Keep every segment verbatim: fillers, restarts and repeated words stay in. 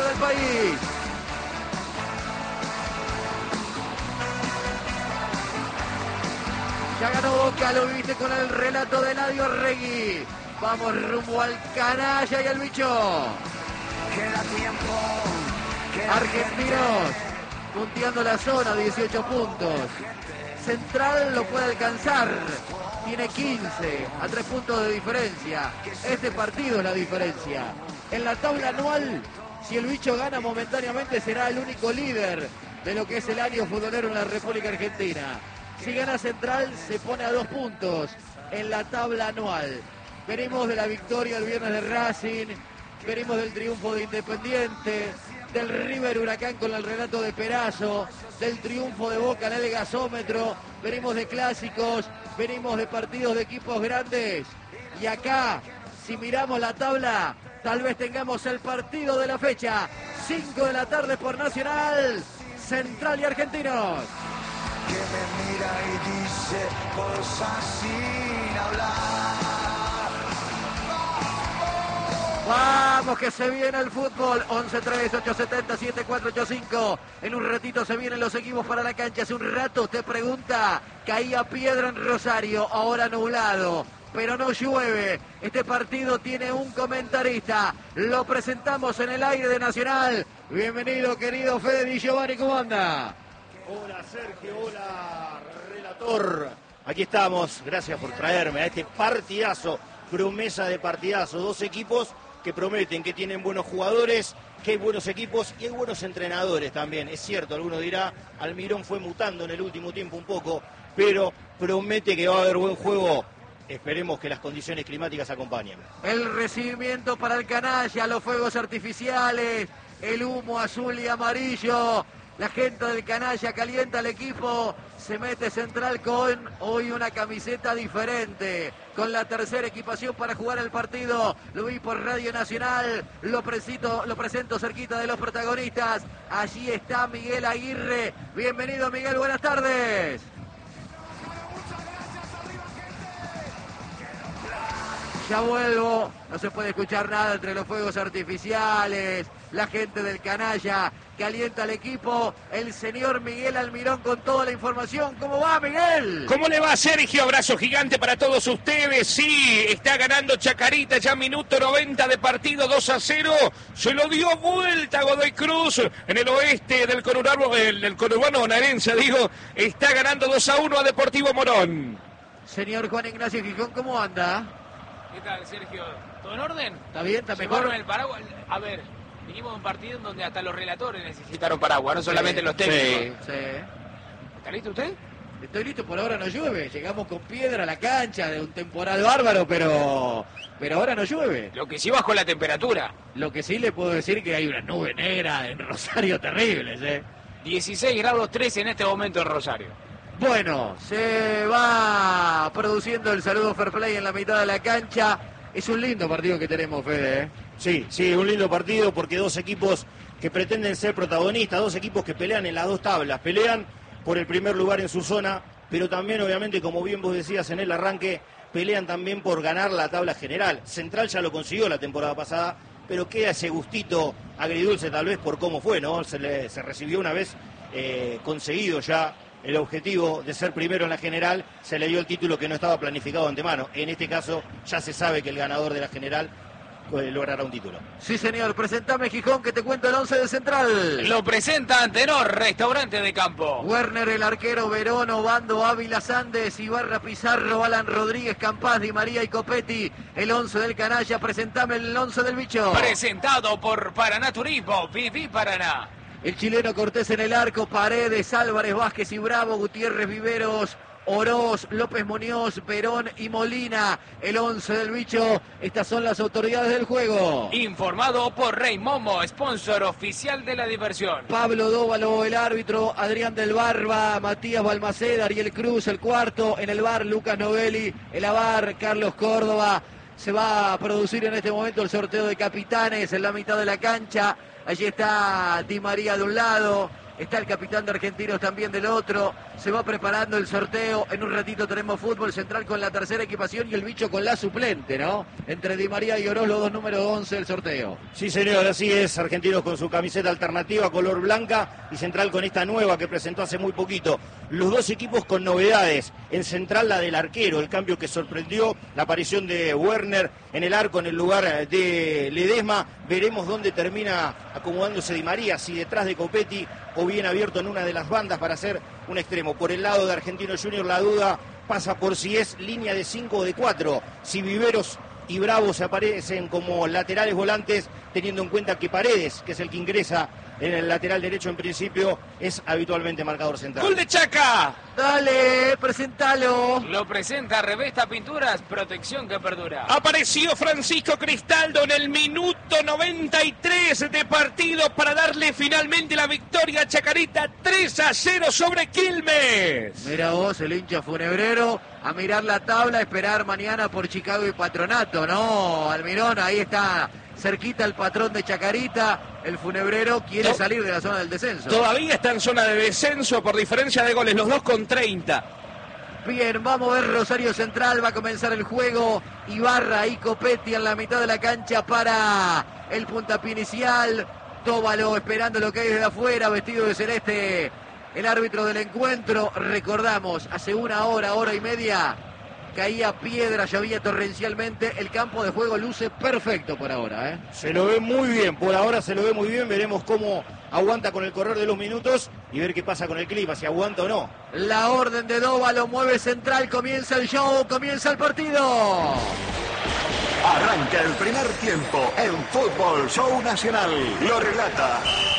del país. Ya ganó Boca, lo viste con el relato de Eladio Arregui. Vamos rumbo al canalla y al bicho. Queda tiempo. Queda Argentinos punteando la zona, dieciocho puntos. Central lo puede alcanzar, tiene quince, a tres puntos de diferencia. Este partido es la diferencia. En la tabla anual, si el bicho gana momentáneamente, será el único líder de lo que es el año futbolero en la República Argentina. Si gana Central, se pone a dos puntos en la tabla anual. Venimos de la victoria el viernes de Racing, venimos del triunfo de Independiente, del River Huracán con el relato de Perazo, del triunfo de Boca en el gasómetro, venimos de clásicos, venimos de partidos de equipos grandes. Y acá, si miramos la tabla, tal vez tengamos el partido de la fecha. cinco de la tarde por Nacional, Central y Argentinos. que me mira y dice cosas sin hablar. Vamos que se viene el fútbol. once tres, ocho siete cero, siete cuatro ocho cinco. En un ratito se vienen los equipos para la cancha. Hace un rato usted pregunta, caía piedra en Rosario, ahora nublado, pero no llueve. Este partido tiene un comentarista. Lo presentamos en el aire de Nacional. Bienvenido, querido Fede Di Giovanni, ¿cómo anda? Hola Sergio, hola relator. Aquí estamos, gracias por traerme a este partidazo, promesa de partidazo. Dos equipos que prometen, que tienen buenos jugadores, que hay buenos equipos y hay buenos entrenadores también. Es cierto, alguno dirá, Almirón fue mutando en el último tiempo un poco, pero promete que va a haber buen juego. Esperemos que las condiciones climáticas acompañen. El recibimiento para el canalla, los fuegos artificiales, el humo azul y amarillo. La gente del canalla calienta al equipo, se mete Central con hoy una camiseta diferente, con la tercera equipación para jugar el partido. Lo vi por Radio Nacional, lo presento, lo presento cerquita de los protagonistas. Allí está Miguel Aguirre. Bienvenido Miguel, buenas tardes. Ya vuelvo, no se puede escuchar nada entre los fuegos artificiales, la gente del canalla que alienta al equipo, el señor Miguel Almirón con toda la información. ¿Cómo va, Miguel? ¿Cómo le va, Sergio? Abrazo gigante para todos ustedes. Sí, está ganando Chacarita, ya minuto noventa de partido, dos a cero. Se lo dio vuelta Godoy Cruz en el oeste del conurbano, del, del conurbano bonaerense, digo. Está ganando dos a uno a Deportivo Morón. Señor Juan Ignacio Gijón, ¿cómo anda? ¿Qué tal, Sergio? ¿Todo en orden? ¿Está bien? ¿Está mejor? Llevaron el paraguas. A ver, vinimos de un partido en donde hasta los relatores necesitaron paraguas, no solamente Sí, los técnicos. Sí, sí. ¿Está listo usted? Estoy listo, por ahora no llueve. Llegamos con piedra a la cancha de un temporal bárbaro, pero pero ahora no llueve. Lo que sí bajó la temperatura. Lo que sí le puedo decir que hay una nube negra en Rosario terribles, ¿eh? dieciséis grados tres en este momento en Rosario. Bueno, se va produciendo el saludo fair play en la mitad de la cancha. Es un lindo partido que tenemos, Fede, ¿eh? Sí, sí, un lindo partido porque dos equipos que pretenden ser protagonistas, dos equipos que pelean en las dos tablas, pelean por el primer lugar en su zona, pero también obviamente, como bien vos decías en el arranque, pelean también por ganar la tabla general. Central ya lo consiguió la temporada pasada, pero queda ese gustito agridulce tal vez por cómo fue, ¿no? Se, le, se recibió una vez eh, conseguido ya el objetivo de ser primero en la general, se le dio el título que no estaba planificado de antemano. En este caso ya se sabe que el ganador de la general pues, logrará un título. Sí, señor. Presentame, Gijón, que te cuento el once de Central. Lo presenta Antenor, restaurante de campo. Werner, el arquero, Verón, Obando, Ávila, Sandes, Ibarra, Pizarro, Alan Rodríguez, Campaz, Di María y Copetti. El once del canalla. Presentame el once del bicho. Presentado por Paraná Turismo, Viví Paraná. El chileno Cortés en el arco, Paredes, Álvarez, Vázquez y Bravo, Gutiérrez, Viveros, Oroz, López Muñoz, Perón y Molina. El once del bicho. Estas son las autoridades del juego. Informado por Rey Momo, sponsor oficial de la diversión. Pablo Dóvalo, el árbitro, Adrián del Barba, Matías Balmaceda, Ariel Cruz, el cuarto. En el bar, Lucas Novelli, el avar, Carlos Córdoba. Se va a producir en este momento el sorteo de capitanes en la mitad de la cancha. Allí está Di María de un lado, está el capitán de Argentinos también del otro, se va preparando el sorteo, en un ratito tenemos fútbol central con la tercera equipación y el bicho con la suplente, ¿no? Entre Di María y Oroz, los dos números once del sorteo. Sí, señor, así es, Argentinos con su camiseta alternativa, color blanca, y Central con esta nueva que presentó hace muy poquito. Los dos equipos con novedades, en Central la del arquero, el cambio que sorprendió, la aparición de Werner en el arco en el lugar de Ledesma. Veremos dónde termina acomodándose Di María, si detrás de Copetti o bien abierto en una de las bandas para hacer un extremo. Por el lado de Argentinos Juniors la duda pasa por si es línea de cinco o de cuatro, si Viveros y Bravo se aparecen como laterales volantes, teniendo en cuenta que Paredes, que es el que ingresa en el lateral derecho en principio, es habitualmente marcador central. ¡Gol de Chaca! Dale, presentalo. Lo presenta Revesta Pinturas, protección que perdura. Apareció Francisco Cristaldo en el minuto noventa y tres de partido para darle finalmente la victoria a Chacarita, tres a cero sobre Quilmes. Mira vos, el hincha funebrero, a mirar la tabla, a esperar mañana por Chicago y Patronato, ¿no? Almirón, ahí está cerquita el patrón de Chacarita, el funebrero quiere No. salir de la zona del descenso. Todavía está en zona de descenso por diferencia de goles, los dos con treinta. Bien, vamos a ver Rosario Central, va a comenzar el juego, Ibarra y Copetti en la mitad de la cancha para el puntapié inicial, Tóbalo esperando lo que hay desde afuera, vestido de celeste, el árbitro del encuentro. Recordamos, hace una hora, hora y media, caía piedra, llovía torrencialmente, el campo de juego luce perfecto por ahora, ¿eh? Se lo ve muy bien, por ahora se lo ve muy bien, veremos cómo aguanta con el correr de los minutos y ver qué pasa con el clima, si aguanta o no. La orden de Dóvalo, mueve Central, comienza el show, comienza el partido. Arranca el primer tiempo en Fútbol Show Nacional. Lo relata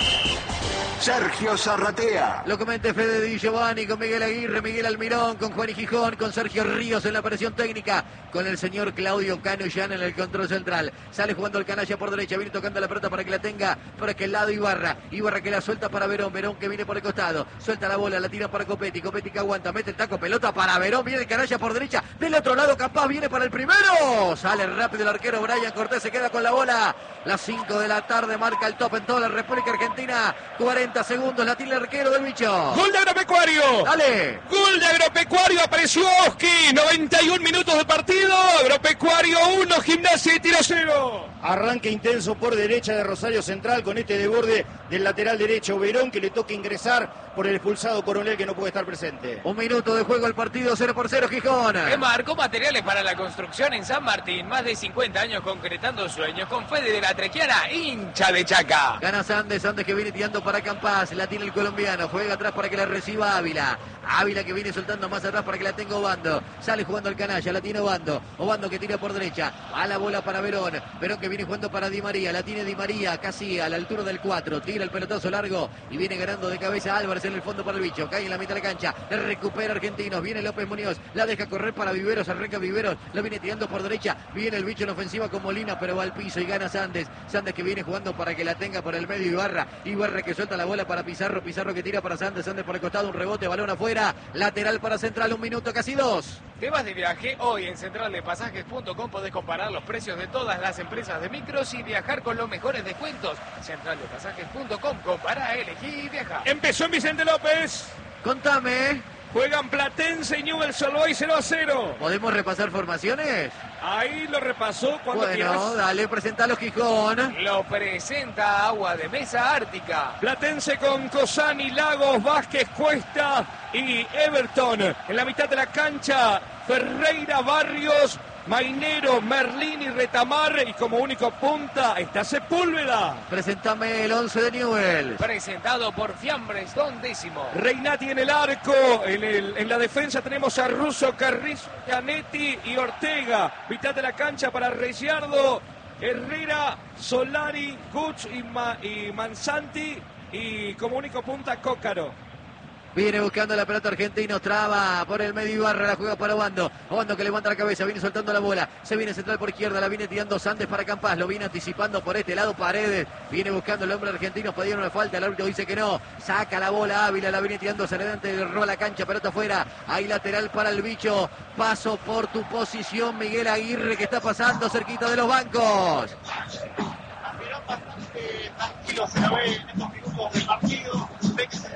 Sergio Zarratea. Lo comenta Fede Di Giovanni con Miguel Aguirre, Miguel Almirón, con Juan y Gijón, con Sergio Ríos en la operación técnica, con el señor Claudio Cano Llana en el control central. Sale jugando el canalla por derecha, viene tocando la pelota para que la tenga por aquel lado Ibarra. Ibarra que la suelta para Verón, Verón que viene por el costado, suelta la bola, la tira para Copetti, Copetti que aguanta, mete el taco, pelota para Verón, viene el canalla por derecha, del otro lado capaz, viene para el primero. Sale rápido el arquero Brian Cortés, se queda con la bola. Las cinco de la tarde marca el top en toda la República Argentina. cuarenta segundos, la tira el arquero del bicho. ¡Gol de Agropecuario! Dale. ¡Gol de Agropecuario! Apareció Oski, noventa y un minutos de partido. Agropecuario uno, Gimnasia y Tiro cero. Arranque intenso por derecha de Rosario Central con este desborde del lateral derecho Verón, que le toca ingresar por el expulsado Coronel, que no puede estar presente. Un minuto de juego el partido, cero por cero Gijón. Marcó materiales para la construcción en San Martín. Más de cincuenta años concretando sueños. Con Fede de la Trequiana, hincha de Chaca. Gana Sandes, Sandes que viene tirando para Campas. La tiene el colombiano. Juega atrás para que la reciba Ávila. Ávila que viene soltando más atrás para que la tenga Obando. Sale jugando el canalla, la tiene Obando. Obando que tira por derecha. A la bola para Verón. Verón que viene jugando para Di María. La tiene Di María casi a la altura del cuatro. Tira el pelotazo largo y viene ganando de cabeza Álvarez en el fondo para el bicho. Cae en la mitad de la cancha. Le recupera Argentinos. Viene López Muñoz. La deja correr para Viveros. Arranca Viveros. La viene tirando por derecha. Viene el bicho en ofensiva con Molina, pero va al piso y gana Sandes. Sandes que viene jugando para que la tenga por el medio Ibarra. Ibarra que suelta la bola para Pizarro. Pizarro que tira para Sandes. Sandes por el costado. Un rebote. Balón afuera. Lateral para Central. Un minuto, casi dos. ¿Te vas de viaje? Hoy en central de pasajes punto com podés comparar los precios de todas las empresas de micros y viajar con los mejores descuentos. central de pasajes punto com. Compara, elegí y viaja. Empezó en Vicente López. Contame. Juegan Platense y Newell's Old Boys cero a cero. ¿Podemos repasar formaciones? Ahí lo repasó cuando Bueno, quieras. dale, presentalo Gijón. Lo presenta Agua de Mesa Ártica. Platense con Cosani, Lagos, Vázquez, Cuesta y Everton. En la mitad de la cancha, Ferreira, Barrios, Mainero, Merlín y Retamar. Y como único punta está Sepúlveda. Presentame el once de Newell. Presentado por Fiambres, don décimo. Reinati en el arco. En, el, en la defensa tenemos a Russo, Carrizo, Canetti y Ortega. Mitad de la cancha para Reyardo, Herrera, Solari, Guch y, Ma, y Mansanti. Y como único punta, Cócaro. Viene buscando la pelota Argentino, traba por el medio Ibarra, la juega para Obando. Obando que levanta la cabeza, viene soltando la bola. Se viene central por izquierda, la viene tirando Sandes para Campas. Lo viene anticipando por este lado Paredes. Viene buscando el hombre argentino, pidieron una falta. El árbitro dice que no. Saca la bola Ávila, la viene tirando hacia adelante, roba la cancha, pelota afuera. Hay lateral para el bicho. Paso por tu posición, Miguel Aguirre, que está pasando cerquita de los bancos. Bastante tranquilo se la ve en estos minutos del partido, ve que se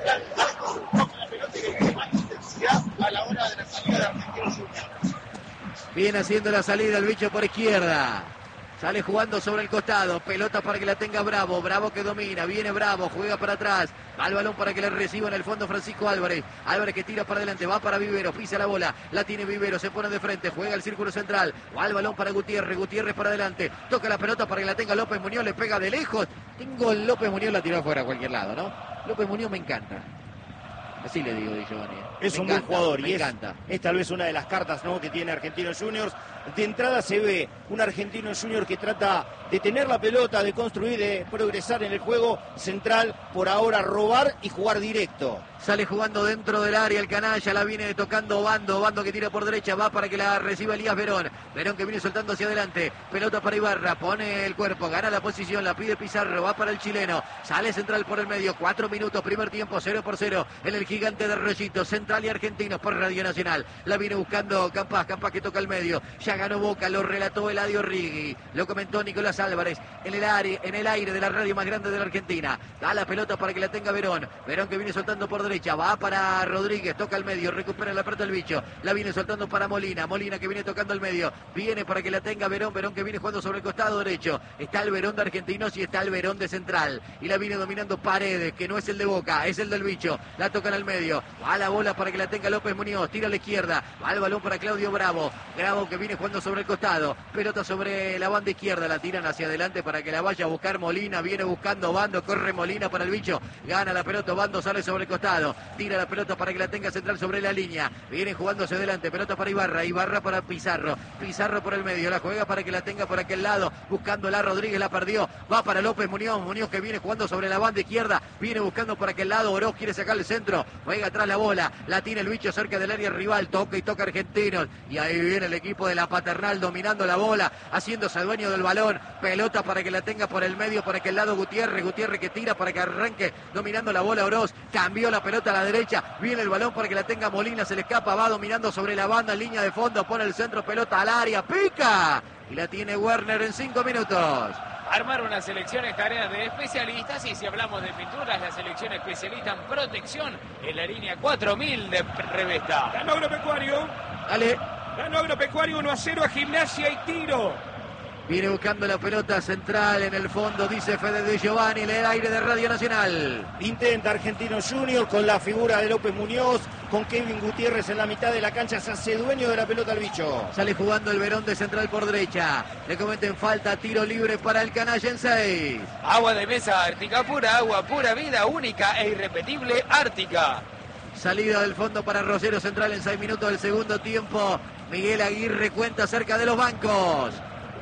Viene haciendo la salida el bicho por izquierda. Sale jugando sobre el costado, pelota para que la tenga Bravo, Bravo que domina, viene Bravo, juega para atrás, va el balón para que le reciba en el fondo Francisco Álvarez, Álvarez que tira para adelante, va para Vivero, pisa la bola, la tiene Vivero, se pone de frente, juega el círculo central, va el balón para Gutiérrez, Gutiérrez para adelante, toca la pelota para que la tenga López Muñoz, le pega de lejos, tengo el López Muñoz, la tiró afuera a cualquier lado, ¿no? López Muñoz me encanta. Así le digo, Di Giovanni. Es me un encanta, buen jugador me y es, encanta. es tal vez una de las cartas, ¿no?, que tiene Argentinos Juniors. De entrada se ve un Argentinos Juniors que trata de tener la pelota, de construir, de progresar en el juego central, por ahora robar y jugar directo. Sale jugando dentro del área el canalla, la viene tocando Bando, Bando que tira por derecha, va para que la reciba Elías Verón, Verón que viene soltando hacia adelante, pelota para Ibarra, pone el cuerpo, gana la posición, la pide Pizarro, va para el chileno, sale central por el medio, cuatro minutos, primer tiempo, cero por cero, en el gigante de Rollito, Central y Argentinos por Radio Nacional, la viene buscando Campas, Campas que toca el medio, ya ganó Boca, lo relató Eladio Rigui, lo comentó Nicolás Álvarez, en el aire, en el aire de la radio más grande de la Argentina, da la pelota para que la tenga Verón, Verón que viene soltando por derecha, va para Rodríguez, toca el medio, recupera la pelota el bicho, la viene soltando para Molina, Molina que viene tocando el medio, viene para que la tenga Verón, Verón que viene jugando sobre el costado derecho, está el Verón de Argentinos y está el Verón de Central, y la viene dominando Paredes, que no es el de Boca, es el del bicho, la tocan al medio, va la bola para que la tenga López Muñoz, tira a la izquierda, va el balón para Claudio Bravo, Bravo que viene jugando sobre el costado, pelota sobre la banda izquierda, la tiran hacia adelante para que la vaya a buscar Molina, viene buscando Bando, corre Molina para el bicho, gana la pelota, Bando sale sobre el costado, tira la pelota para que la tenga Central sobre la línea, viene jugándose adelante, pelota para Ibarra, Ibarra para Pizarro, Pizarro por el medio, la juega para que la tenga por aquel lado, buscándola Rodríguez, la perdió, va para López Muñoz, Muñoz que viene jugando sobre la banda izquierda, viene buscando por aquel lado, Oroz quiere sacar el centro, juega atrás la bola, la tiene el bicho cerca del área rival, toca y toca Argentinos, y ahí viene el equipo de la Paternal dominando la bola, haciéndose dueño del balón, pelota para que la tenga por el medio, por aquel lado Gutiérrez, Gutiérrez que tira para que arranque dominando la bola Oroz, cambió la pelota a la derecha, viene el balón para que la tenga Molina, se le escapa, va dominando sobre la banda en línea de fondo, pone el centro, pelota al área, pica, y la tiene Werner en cinco minutos. Armar una selección es tarea de especialistas y si hablamos de pinturas, la selección especialista en protección en la línea cuatro mil de Revesta. Ganó Agropecuario. Dale. Ganó Agropecuario uno a cero a Gimnasia y Tiro. Viene buscando la pelota Central en el fondo, dice Fede de Giovanni, en el aire de Radio Nacional. Intenta Argentinos Juniors con la figura de López Muñoz, con Kevin Gutiérrez en la mitad de la cancha, se hace dueño de la pelota al bicho. Sale jugando el Verón de Central por derecha. Le cometen falta, tiro libre para el canalla en seis. Agua de mesa Ártica pura, agua pura vida, única e irrepetible Ártica. Salida del fondo para Rosero Central en seis minutos del segundo tiempo. Miguel Aguirre cuenta cerca de los bancos.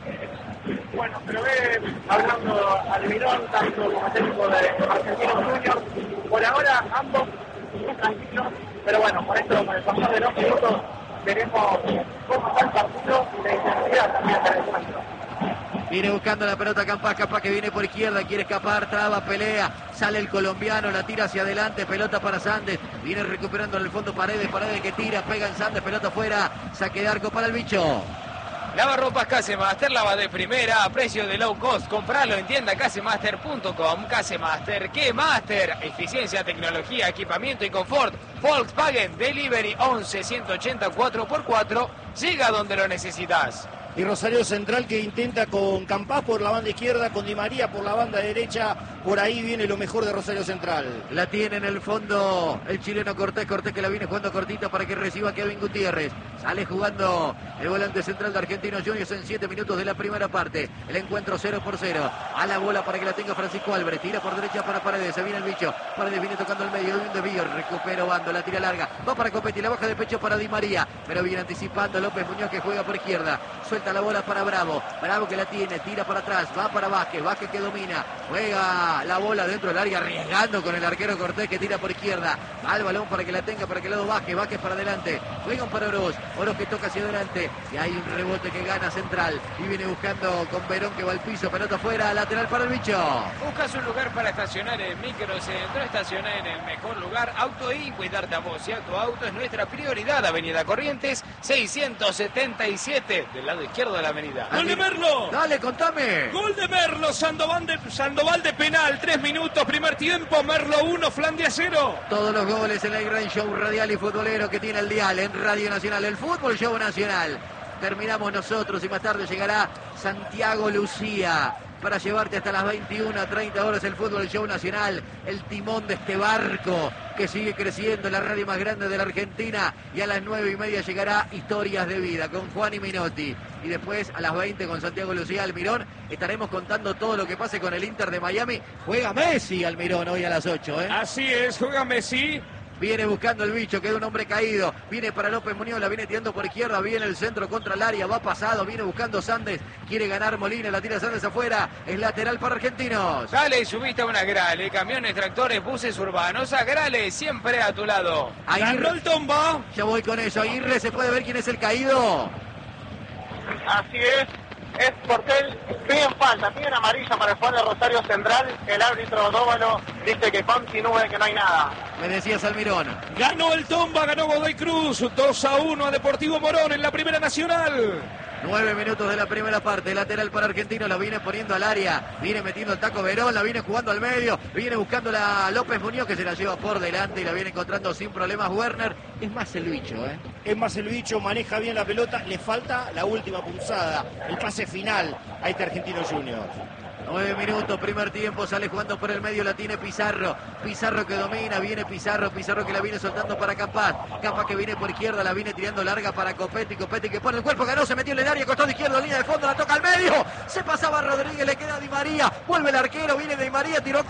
Bueno, pero ve hablando al Verón, tanto como técnico de Argentinos Juniors. Por ahora ambos muy tranquilos, pero bueno, por esto con el pasar de los minutos veremos cómo está el partido y la intensidad también del encuentro. Viene buscando la pelota Campas, Campas que viene por izquierda, quiere escapar, traba, pelea, sale el colombiano, la tira hacia adelante, pelota para Sandes, viene recuperando en el fondo Paredes, Paredes que tira, pega en Sandes, pelota afuera, saque de arco para el bicho. Lavarropas Casemaster, lava de primera, a precio de low cost. Compralo en tienda casemaster punto com. Casemaster, ¿qué Master? Eficiencia, tecnología, equipamiento y confort. Volkswagen Delivery once ciento ochenta cuatro por cuatro. Llega donde lo necesitas. Y Rosario Central que intenta con Campas por la banda izquierda, con Di María por la banda derecha. Por ahí viene lo mejor de Rosario Central. La tiene en el fondo el chileno Cortés, Cortés que la viene jugando cortita para que reciba Kevin Gutiérrez. Sale jugando el volante central de Argentinos Juniors en siete minutos de la primera parte. El encuentro cero por cero. A la bola para que la tenga Francisco Álvarez. Tira por derecha para Paredes. Se viene el bicho. Paredes viene tocando el medio de un desvío. Recupera Bando. La tira larga. Va para Copetti. La baja de pecho para Di María. Pero viene anticipando López Muñoz que juega por izquierda. Suelta la bola para Bravo. Bravo que la tiene. Tira para atrás. Va para Vázquez. Vázquez que domina. Juega la bola dentro del área. Arriesgando con el arquero Cortés que tira por izquierda. Va el balón para que la tenga. Para que el lado Vázquez. Vázquez para adelante. Juegan para Oroz. Oroz que toca hacia adelante. Y hay un rebote que gana Central. Y viene buscando con Verón que va al piso. Pelota afuera. Lateral para el bicho. Buscas un lugar para estacionar en Microcentro. Estaciona en el mejor lugar. Auto y cuidarte a vos y a tu auto es nuestra prioridad. Avenida Corrientes seiscientos setenta y siete. Del lado izquierdo de la avenida. ¡Gol de Merlo! Dale, contame. Gol de Merlo, Sandoval de, Sandoval de penal, tres minutos, primer tiempo, Merlo uno, Flandia cero. Todos los goles en el gran show radial y futbolero que tiene el dial en Radio Nacional, el Fútbol Show Nacional. terminamos nosotros y más tarde llegará Santiago Lucía para llevarte hasta las veintiuna treinta horas el Fútbol Show Nacional, el timón de este barco que sigue creciendo, la radio más grande de la Argentina, y a las nueve y media llegará Historias de Vida con Juan y Minotti, y después a las veinte con Santiago Lucía Almirón estaremos contando todo lo que pase con el Inter de Miami. Juega Messi, Almirón, hoy a las ocho, ¿eh? Así es, juega Messi. Viene buscando el bicho, queda un hombre caído. Viene para López Muñoz, la viene tirando por izquierda. Viene el centro contra el área, va pasado. Viene buscando Sandes, quiere ganar Molina, la tira Sandes afuera. Es lateral para Argentinos. Dale, subiste a una Grale, camiones, tractores, buses urbanos. A Grale, siempre a tu lado. Ganó el Tomba. Ya voy con eso. Aguirre, ¿se puede ver quién es el caído? Así es, es Portel, piden falta, piden amarilla para el jugador de Rosario Central. El árbitro Dóvalo dice que continúe, que no hay nada. Me decías, Almirón. Ganó el Tomba, ganó Godoy Cruz. dos a uno a Deportivo Morón en la Primera Nacional. Nueve minutos de la primera parte, lateral para Argentinos, la viene poniendo al área, viene metiendo el taco Verón, la viene jugando al medio, viene buscando la López Muñoz que se la lleva por delante y la viene encontrando sin problemas Werner. Es más el bicho, ¿eh? Es más el bicho, maneja bien la pelota, le falta la última punzada, el pase final a este Argentino Junior. Nueve minutos, primer tiempo, sale jugando por el medio, la tiene Pizarro. Pizarro que domina, viene Pizarro, Pizarro que la viene soltando para Campas. Campas que viene por izquierda, la viene tirando larga para Copetti. Copetti que pone el cuerpo, ganó, se metió en el área, costado izquierdo, línea de fondo, la toca al medio. Se pasaba Rodríguez, le queda Di María. Vuelve el arquero, viene Di María, tiró a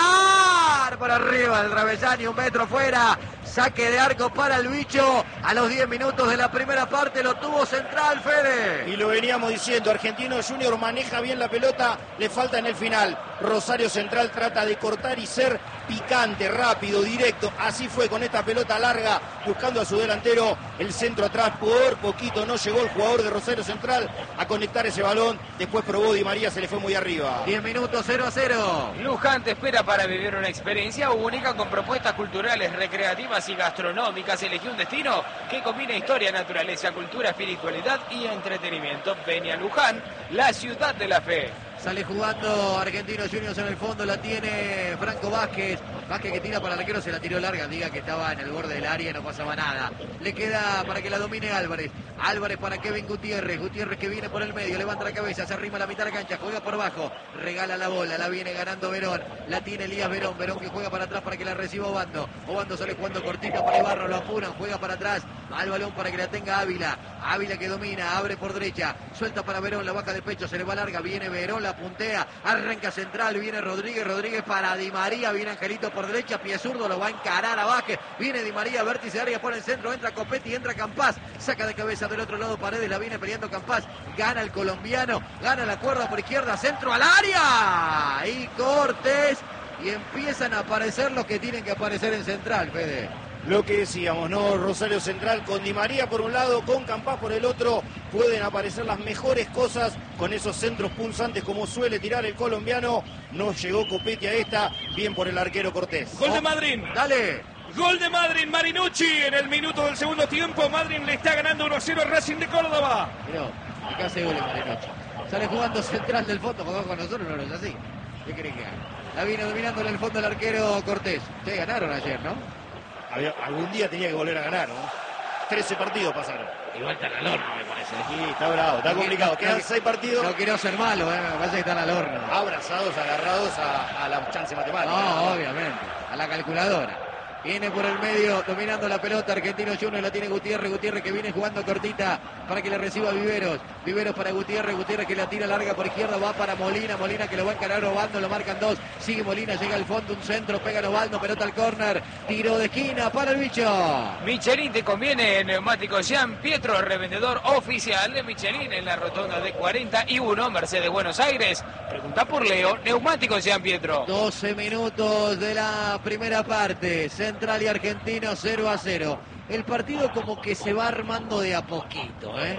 colocar por arriba el travesaño, un metro fuera. Saque de arco para el bicho. A los diez minutos de la primera parte lo tuvo Central, Fede. Y lo veníamos diciendo, Argentino Junior maneja bien la pelota, le falta en el final. Rosario Central trata de cortar y ser picante, rápido, directo. Así fue con esta pelota larga, buscando a su delantero. El centro atrás, por poquito no llegó el jugador de Rosario Central a conectar ese balón. Después probó Di María, se le fue muy arriba. diez minutos, cero a cero. Luján te espera para vivir una experiencia única con propuestas culturales, recreativas y gastronómicas. Elegí un destino que combina historia, naturaleza, cultura, espiritualidad y entretenimiento. Ven a Luján, la ciudad de la fe. Sale jugando Argentinos Juniors en el fondo, la tiene Franco Vázquez. Vázquez que tira para el arquero, se la tiró larga, diga que estaba en el borde del área y no pasaba nada. Le queda para que la domine Álvarez. Álvarez para Kevin Gutiérrez. Gutiérrez que viene por el medio, levanta la cabeza, se arrima a la mitad de la cancha, juega por abajo, regala la bola, la viene ganando Verón. La tiene Elías Verón, Verón que juega para atrás para que la reciba Obando. Obando sale jugando cortita para Ibarro, lo apuran, juega para atrás, al balón para que la tenga Ávila. Ávila que domina, abre por derecha, suelta para Verón, la baja de pecho, se le va larga, viene Verón, la puntea, arranca Central, viene Rodríguez, Rodríguez para Di María, viene Angelito por derecha, pie zurdo, lo va a encarar a Vázquez, viene Di María, vértice de área, pone el centro, entra Copetti, entra Campas, saca de cabeza del otro lado Paredes, la viene peleando Campas, gana el colombiano, gana la cuerda por izquierda, centro al área, y Cortés, y empiezan a aparecer los que tienen que aparecer en Central, Fede. Lo que decíamos, ¿no? Rosario Central con Di María por un lado, con Campas por el otro, pueden aparecer las mejores cosas con esos centros punzantes como suele tirar el colombiano. No llegó Copetti a esta, bien por el arquero Cortés. Gol de Madrid. Dale. Gol de Madrid, Marinucci en el minuto del segundo tiempo. Madrid le está ganando uno a cero al Racing de Córdoba. Miró, acá hace goles Marinucci. Sale jugando Central del fondo, jugó con nosotros, no es así. ¿Qué creen que haga? La viene dominando en el fondo el arquero Cortés. Ustedes ganaron ayer, ¿no? Había, algún día tenía que volver a ganar, ¿no? trece partidos pasaron. Igual están al horno, me parece. Sí, está bravo, está complicado. Quedan seis partidos. No quiero ser malo, ¿eh? Me parece que están al horno. Abrazados, agarrados a, a la chance matemática. No, obviamente. A la calculadora. Viene por el medio, dominando la pelota, Argentino Junior, la tiene Gutiérrez, Gutiérrez que viene jugando cortita para que le reciba Viveros, Viveros para Gutiérrez, Gutiérrez que la tira larga por izquierda, va para Molina, Molina que lo va a encarar Obando, lo marcan dos, sigue Molina, llega al fondo, un centro, pega Obando, pelota al córner, tiro de esquina para el bicho. Michelin te conviene, neumático Jean Pietro, revendedor oficial de Michelin en la rotonda de cuarenta y uno, Mercedes Buenos Aires. Pregunta por Leo, neumático Jean Pietro. doce minutos de la primera parte, Central y Argentino cero a cero. El partido como que se va armando de a poquito, ¿eh?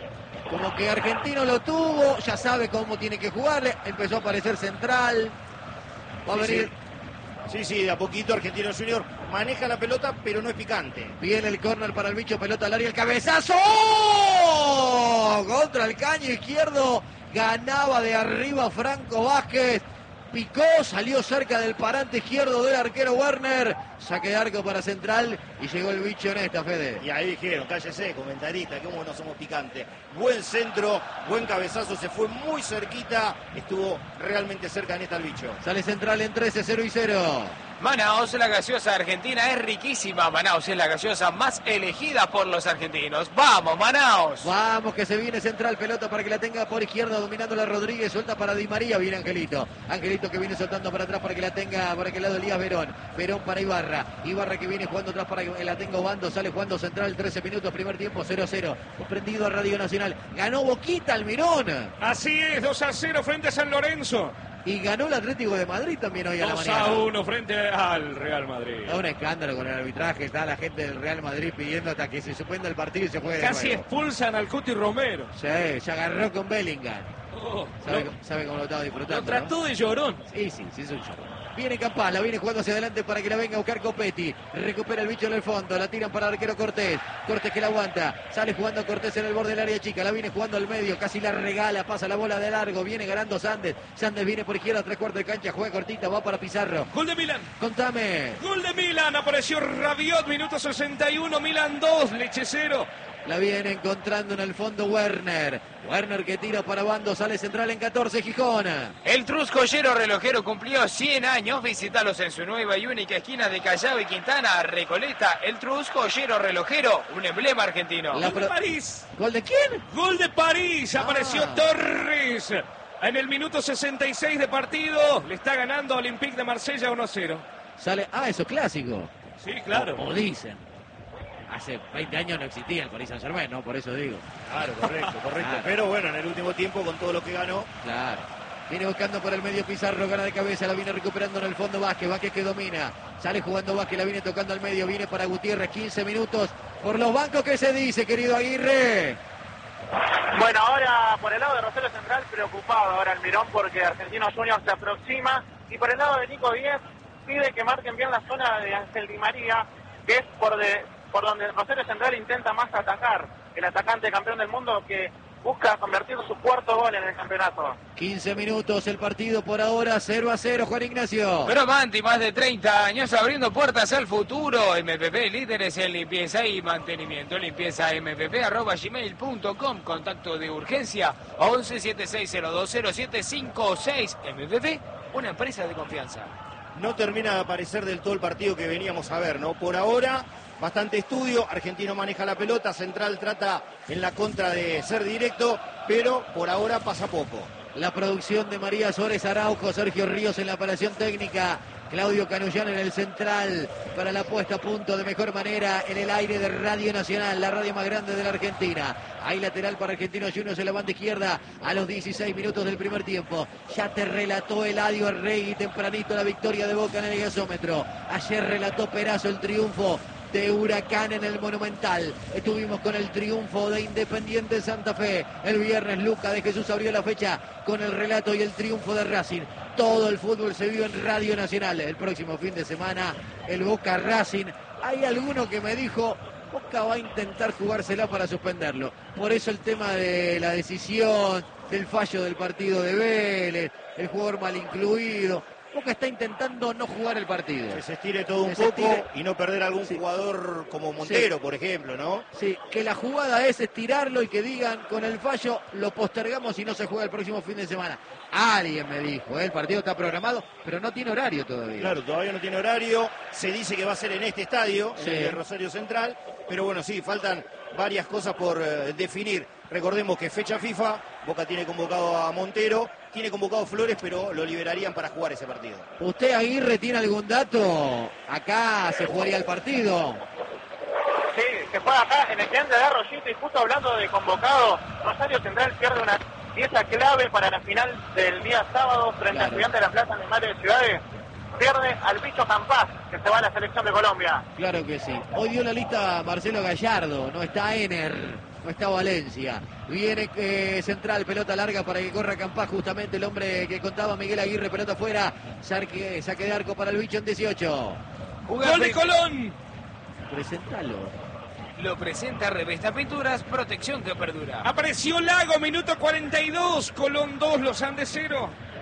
Como que Argentino lo tuvo, ya sabe cómo tiene que jugarle, empezó a aparecer Central. Va a venir. Sí, sí, de a poquito Argentino Junior maneja la pelota, pero no es picante. Viene el córner para el bicho, pelota al área, el cabezazo. Contra el caño izquierdo, ganaba de arriba Franco Vázquez. picó, salió cerca del parante izquierdo del arquero Werner. Saque de arco para Central y llegó el bicho en esta, Fede. Y ahí dijeron, cállese, comentarista, que como no somos picantes. Buen centro, buen cabezazo, se fue muy cerquita, estuvo realmente cerca en esta el bicho. Sale Central en trece, cero y cero. Manaos, la gaseosa argentina es riquísima. Manaos es la gaseosa más elegida por los argentinos. ¡Vamos, Manaos! Vamos, que se viene Central, pelota para que la tenga por izquierda, dominando la Rodríguez, suelta para Di María, viene Angelito. Angelito que viene soltando para atrás para que la tenga por aquel lado Elías Verón. Verón para Ibarra. Ibarra que viene jugando atrás para que la tenga Obando, sale jugando Central, trece minutos, primer tiempo, cero a cero. Comprendido a Radio Nacional. Ganó Boquita Almirón. Así es, dos a cero frente a San Lorenzo. Y ganó el Atlético de Madrid también hoy a la dos mañana. a uno frente al Real Madrid. Es un escándalo con el arbitraje. Está la gente del Real Madrid pidiendo hasta que se suspenda el partido y se juegue de Casi nuevo. expulsan al Cuti Romero. Sí, se agarró con Bellingham. Oh, ¿Sabe, lo, sabe cómo lo estaba disfrutando? lo trató ¿no? de llorón. Sí, sí, sí, es un show. Viene Campás, la viene jugando hacia adelante para que la venga a buscar Copetti. Recupera el bicho en el fondo, la tiran para el arquero Cortés. Cortés que la aguanta, sale jugando Cortés en el borde del área chica, la viene jugando al medio, casi la regala, pasa la bola de largo, viene ganando Sandes. Sandes viene por izquierda, tres cuartos de cancha, juega cortita, va para Pizarro. Gol de Milan. Contame. Gol de Milan, apareció Rabiot, minuto sesenta y uno, Milan dos, Leche cero. La viene encontrando en el fondo Werner. Werner que tira para Bando, sale Central en catorce, Gijón. El Truscollero relojero cumplió cien años. Visítalos en su nueva y única esquina de Callao y Quintana, Recoleta. El Truscollero relojero, un emblema argentino. La Gol de pro- París. ¿Gol de quién? Gol de París, apareció Ah. Torres. En el minuto sesenta y seis de partido, le está ganando a Olympique de Marsella uno a cero. Sale, ah, eso es clásico. Sí, claro. O, o dicen. Hace veinte años no existía el Paris Saint-Germain, ¿no? Por eso digo. Claro, correcto, correcto. Claro. Pero bueno, en el último tiempo, con todo lo que ganó, Claro. Viene buscando por el medio Pizarro, gana de cabeza, la viene recuperando en el fondo Vázquez, Vázquez que domina. Sale jugando Vázquez, la viene tocando al medio, viene para Gutiérrez, quince minutos. Por los bancos, ¿qué se dice, querido Aguirre? Bueno, ahora por el lado de Rosario Central, preocupado ahora Almirón porque Argentinos Juniors se aproxima. Y por el lado de Nico Díez, pide que marquen bien la zona de Ángel Di María, que es por, de, por donde Rosario Central intenta más atacar. El atacante campeón del mundo que busca convertir su cuarto gol en el campeonato. quince minutos el partido por ahora, cero a cero, Juan Ignacio. Pero Manti, más de treinta años abriendo puertas al futuro. M P P, líderes en limpieza y mantenimiento. Limpieza m p p arroba gmail punto com. Contacto de urgencia once setenta y seis cero dos cero siete cinco seis. M P P, una empresa de confianza. no termina de aparecer del todo el partido que veníamos a ver, ¿no? Por ahora, bastante estudio, Argentino maneja la pelota, Central trata en la contra de ser directo, pero por ahora pasa poco. La producción de María Suárez Araujo, Sergio Ríos en la operación técnica, Claudio Canullán en el central para la puesta a punto de mejor manera en el aire de Radio Nacional, la radio más grande de la Argentina. Hay lateral para Argentinos Juniors en la banda izquierda a los dieciséis minutos del primer tiempo. Ya te relató Eladio Arregui tempranito la victoria de Boca en el gasómetro. Ayer relató Perazo el triunfo de Huracán en el Monumental. Estuvimos con el triunfo de Independiente Santa Fe. El viernes Luca de Jesús abrió la fecha con el relato y el triunfo de Racing. Todo el fútbol se vive en Radio Nacional. El próximo fin de semana el Boca Racing. Hay alguno que me dijo, Boca va a intentar jugársela para suspenderlo. Por eso el tema de la decisión, del fallo del partido de Vélez, el jugador mal incluido. Boca está intentando no jugar el partido. Que se estire todo un Que se poco estire. y no perder algún Sí. jugador como Montero, Sí. por ejemplo, ¿no? Sí, que la jugada es estirarlo y que digan con el fallo lo postergamos y no se juega el próximo fin de semana. Alguien me dijo, ¿eh? El partido está programado, pero no tiene horario todavía. Claro, todavía no tiene horario, se dice que va a ser en este estadio, Sí. en el de Rosario Central, pero bueno, sí, faltan varias cosas por eh, definir. Recordemos que fecha FIFA, Boca tiene convocado a Montero, tiene convocado a Flores, pero lo liberarían para jugar ese partido. ¿Usted, Aguirre, tiene algún dato? Acá se jugaría el partido. Sí, se juega acá en el gigante de Arroyito y justo hablando de convocado, Rosario Central pierde una pieza clave para la final del día sábado frente Claro. al Gigante de la Plaza en el Madre de Ciudades. Pierde al bicho Campás, que se va a la selección de Colombia. Claro que sí. Hoy dio la lista Marcelo Gallardo, no está Ener, no está Valencia. Viene eh, Central, pelota larga para que corra Campás, justamente el hombre que contaba Miguel Aguirre, pelota afuera, saque, saque de arco para el bicho en dieciocho. ¡Gol de Colón! Presentalo. Lo presenta Revesta Pinturas, protección que perdura. Apareció Lago, minuto cuarenta y dos. Colón dos, Los Andes cero.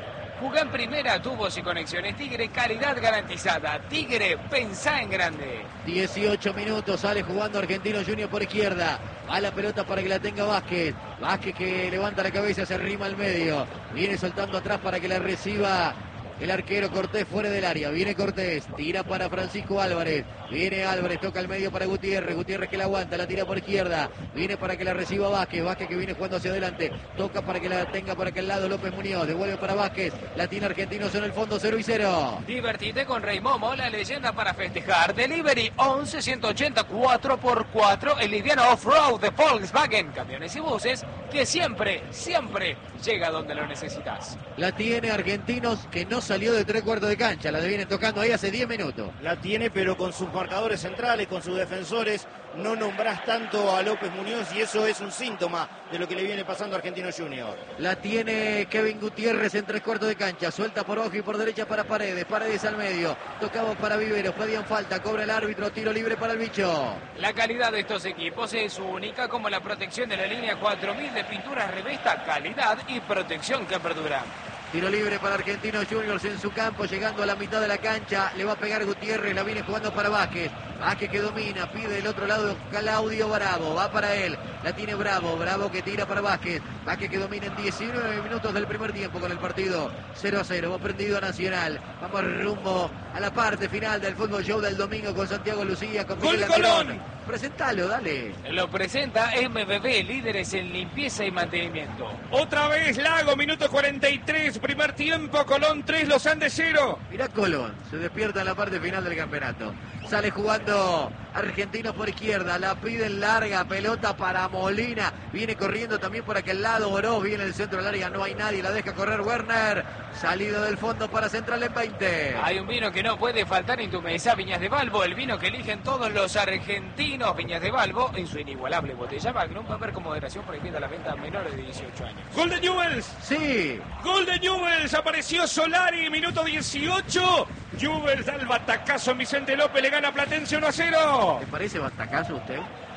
Jugá en primera, tubos y conexiones Tigre, calidad garantizada. Tigre, pensá en grande. dieciocho minutos, sale jugando Argentino Junior por izquierda. A la pelota para que la tenga Vázquez. Vázquez que levanta la cabeza, se arrima al medio. Viene soltando atrás para que la reciba el arquero Cortés fuera del área. Viene Cortés, tira para Francisco Álvarez. Viene Álvarez, toca al medio para Gutiérrez. Gutiérrez que la aguanta, la tira por izquierda. Viene para que la reciba Vázquez. Vázquez que viene jugando hacia adelante. Toca para que la tenga por aquel lado López Muñoz. Devuelve para Vázquez. La tiene Argentinos en el fondo, cero y cero. Divertite con Rey Momo, la leyenda para festejar. Delivery once ciento ochenta cuatro por cuatro. El liviano off-road de Volkswagen. Camiones y buses que siempre, siempre llega donde lo necesitas. La tiene Argentinos que no salió de tres cuartos de cancha. La vienen tocando ahí hace diez minutos. La tiene, pero con sus marcadores centrales, con sus defensores, no nombrás tanto a López Muñoz y eso es un síntoma de lo que le viene pasando a Argentino Junior. La tiene Kevin Gutiérrez en tres cuartos de cancha. Suelta por ojo y por derecha para Paredes. Paredes al medio. Tocamos para Viveros. Pedían falta. Cobra el árbitro. Tiro libre para el bicho. La calidad de estos equipos es única, como la protección de la línea cuatro mil de pinturas Revesta. Calidad y protección que perduran. Tiro libre para Argentinos Juniors en su campo, llegando a la mitad de la cancha. Le va a pegar Gutiérrez, la viene jugando para Vázquez. Vázquez que domina, pide del otro lado Claudio Bravo. Va para él, la tiene Bravo. Bravo que tira para Vázquez. Vázquez que domina en diecinueve minutos del primer tiempo con el partido cero a cero. Va prendido a Nacional. Vamos rumbo a la parte final del Fútbol Show del domingo con Santiago Lucía. Con ¡Gol Miguel Colón! Angeloni. Presentalo, dale. Lo presenta M B B, líderes en limpieza y mantenimiento. Otra vez Lago, minuto cuarenta y tres, primer tiempo, Colón tres, Los Andes cero. Mirá Colón, se despierta en la parte final del campeonato. Sale jugando Argentinos por izquierda, la piden larga, pelota para Molina. Viene corriendo también por aquel lado, Oroz viene el centro del área, no hay nadie, la deja correr Werner. Salido del fondo para Central en veinte. Hay un vino que no puede faltar en tu mesa, Viñas de Balbo, el vino que eligen todos los argentinos. Viñas de Balbo, en su inigualable botella Magnum, va a haber con moderación prohibida la venta a menores de dieciocho años. Gol de Newell's. Sí. Gol de Newell's, apareció Solari, minuto dieciocho. Newell's da el batacazo en Vicente López, le gana Platense uno a cero. ¿Le parece batacazo a usted?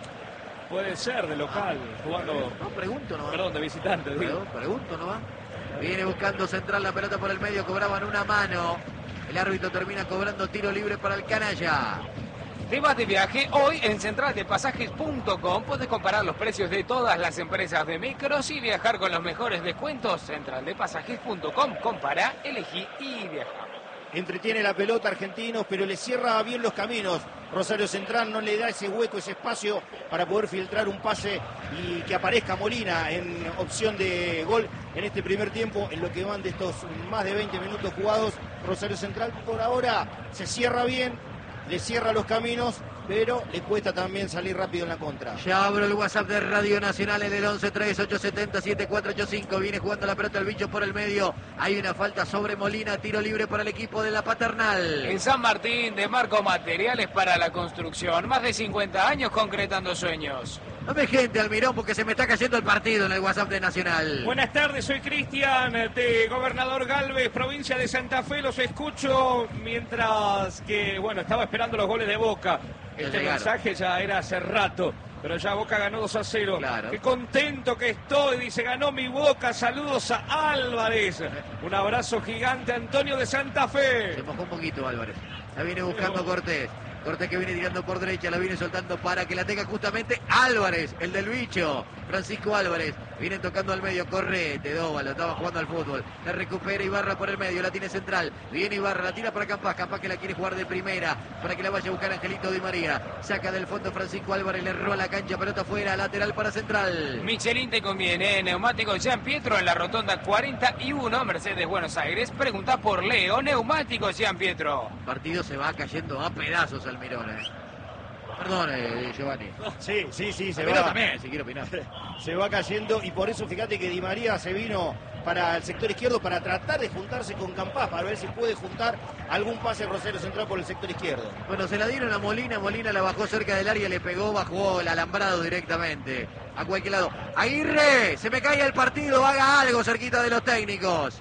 Puede ser de local, jugando, No, pregunto nomás. perdón, de visitante, digo. Perdón, pregunto nomás. Viene buscando Central la pelota por el medio, cobraban una mano. El árbitro termina cobrando tiro libre para el canalla. Te vas de viaje, hoy en central de pasajes punto com puedes comparar los precios de todas las empresas de micros y viajar con los mejores descuentos. central de pasajes punto com, compara, elegí y viaja. Entretiene la pelota Argentinos, pero le cierra bien los caminos. Rosario Central no le da ese hueco, ese espacio para poder filtrar un pase y que aparezca Molina en opción de gol en este primer tiempo. En lo que van de estos más de veinte minutos jugados, Rosario Central por ahora se cierra bien, le cierra los caminos, pero le cuesta también salir rápido en la contra. Ya abro el WhatsApp de Radio Nacional en el once tres ocho siete cero siete cuatro ocho cinco. Viene jugando la pelota el bicho por el medio. Hay una falta sobre Molina. Tiro libre para el equipo de la Paternal. En San Martín, de Marco Materiales para la Construcción. Más de cincuenta años concretando sueños. Dame gente, Almirón, porque se me está cayendo el partido en el WhatsApp de Nacional. Buenas tardes, soy Cristian de Gobernador Galvez, provincia de Santa Fe. Los escucho mientras que, bueno, estaba esperando los goles de Boca. Ya Este llegaron. mensaje ya era hace rato, pero ya Boca ganó dos a cero. Claro. Qué contento que estoy, dice, ganó mi Boca. Saludos a Álvarez. Un abrazo gigante, Antonio de Santa Se Fe. mojó un poquito Álvarez. La viene buscando Cortés. Cortés que viene tirando por derecha, la viene soltando para que la tenga justamente Álvarez, el del bicho. Francisco Álvarez. Vienen tocando al medio, correte, Dóvalo, estaba jugando al fútbol. La recupera Ibarra por el medio, la tiene Central. Viene Ibarra, la tira para Campas. Campas que la quiere jugar de primera para que la vaya a buscar Angelito Di María. Saca del fondo Francisco Álvarez, le roba la cancha, pelota afuera, lateral para Central. Michelin te conviene, neumáticos Jean Pietro en la rotonda cuarenta y uno, Mercedes Buenos Aires. Pregunta por Leo, neumáticos Jean Pietro. El partido se va cayendo a pedazos Almirón. Eh. Perdón, eh, Giovanni. Sí, sí, sí, se Almirón va. también, si quiere opinar. Se va cayendo y por eso fíjate que Di María se vino para el sector izquierdo para tratar de juntarse con Campas, para ver si puede juntar algún pase Rosario Central por el sector izquierdo. Bueno, se la dieron a Molina, Molina la bajó cerca del área, le pegó, bajó el alambrado directamente a cualquier lado. Aguirre, se me cae el partido, haga algo cerquita de los técnicos.